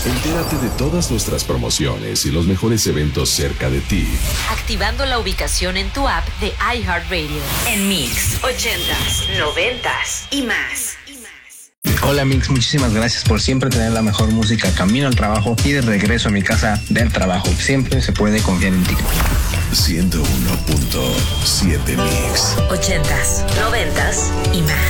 Entérate de todas nuestras promociones y los mejores eventos cerca de ti, activando la ubicación en tu app de iHeartRadio. En Mix 80s, 90s y más. Hola Mix, muchísimas gracias por siempre tener la mejor música camino al trabajo y de regreso a mi casa del trabajo. Siempre se puede confiar en ti. 101.7 Mix. 80s, 90s y más.